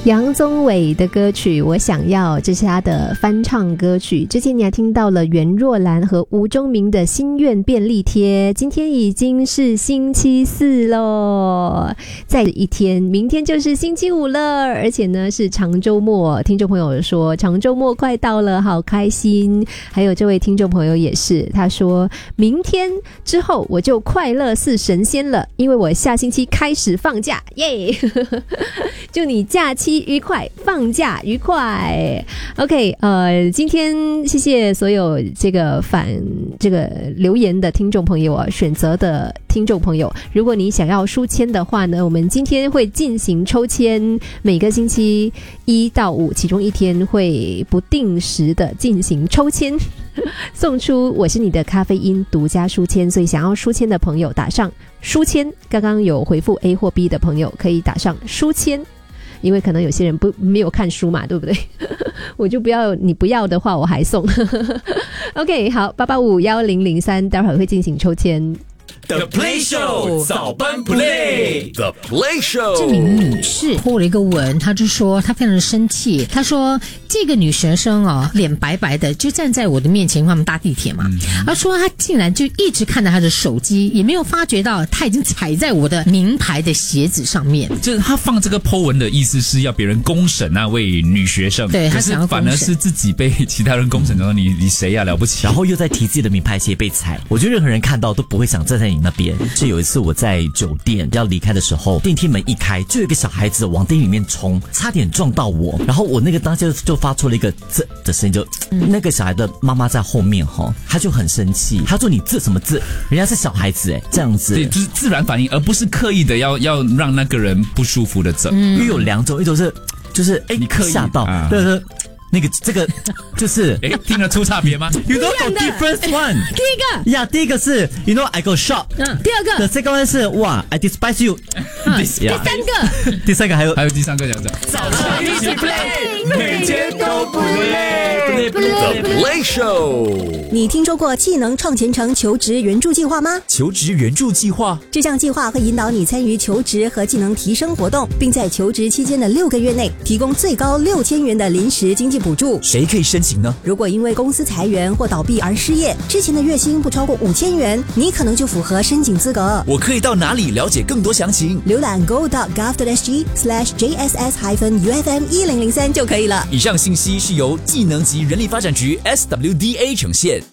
杨宗纬的歌曲《我想要》，这是他的翻唱歌曲。之前你还听到了袁若兰和吴宗明的心愿便利贴。今天已经是星期四咯，再一天明天就是星期五了，而且呢是长周末。听众朋友说长周末快到了，好开心。还有这位听众朋友也是，他说明天之后我就快乐似神仙了，因为我下星期开始放假耶。祝你假期愉快，放假愉快。 OK， 今天谢谢所有这个留言的听众朋友啊，选择的听众朋友，如果你想要书签的话呢，我们今天会进行抽签，每个星期1到5其中一天会不定时的进行抽签，送出我是你的咖啡因独家书签。所以想要书签的朋友打上书签，刚刚有回复 A 或 B 的朋友可以打上书签，因为可能有些人没有看书嘛，对不对？我就不要，你不要的话我还送。OK， 好，8851003，待会儿会进行抽签。 The Play Show 早班 Play The Play Show。 这名女士破了一个文，她就说她非常的生气，她说这个女学生哦，脸白白的就站在我的面前，因为他们搭地铁嘛，她说她竟然就一直看着她的手机，也没有发觉到她已经踩在我的名牌的鞋子上面。 就是她放这个 po 文的意思是要别人公审那位女学生， 对， 可是反而是自己被其他人公审，说你谁呀，了不起， 然后又在提自己的名牌鞋被踩。我觉得任何人看到都不会想站在你那边。是有一次我在酒店要离开的时候，电梯门一开，就有一个小孩子往电梯里面冲，差点撞到我，然后我那个当下就发出了一个字的声音，就那个小孩的妈妈在后面他就很生气，他说你字什么字，人家是小孩子这样子。 对，就是自然反应，而不是刻意的要让那个人不舒服的走。 因为有两种，一种是就是你刻意吓到，对。这个就是听得出差别吗？ You know the different one。 第一个是 You know I go shop。 第二个 The second one 是哇 I despise you。 第三个还有第三个讲早上一起 play， 每天都不累。 The Play Show。 你听说过技能创前程求职援助计划吗？ 求职援助计划， 这项计划会引导你参与求职和技能提升活动，并在求职期间的6个月内提供最高6000元的临时经济补助。 谁可以申请呢？ 如果因为公司裁员或倒闭而失业，之前的月薪不超过5000元，你可能就符合申请资格。 我可以到哪里了解更多详情？ 浏览 go.gov.sg/JSS-UFM1003 就可以了。 以上信息是由技能及人力发展局 SWDA 呈现。